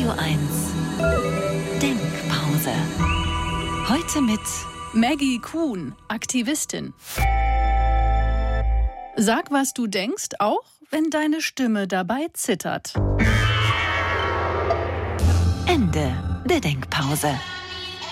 Radio 1 Denkpause. Heute mit Maggie Kuhn, Aktivistin. Sag, was du denkst, auch wenn deine Stimme dabei zittert. Ende der Denkpause.